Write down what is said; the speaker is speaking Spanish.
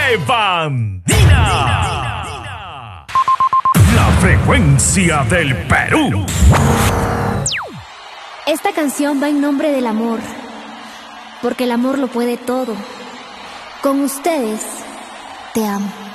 de Bandina. La frecuencia del Perú. Esta canción va en nombre del amor, porque el amor lo puede todo. Con ustedes, te amo.